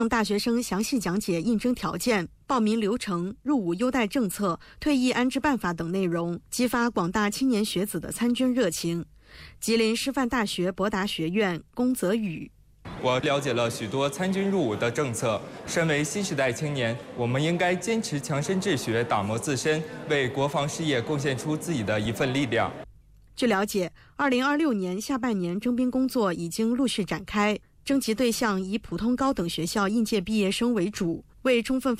向大学生详细讲解应征条件、报名流程、入伍优待政策、退役安置办法等内容，激发广大青年学子的参军热情。吉林师范大学博达学院龚泽宇： 我了解了许多参军入伍的政策。身为新时代青年，我们应该坚持强身治学，打磨自身，为国防事业贡献出自己的一份力量。 据了解，2026年下半年征兵工作已经陆续展开，征集对象以普通高等学校应届毕业生为主。为充分发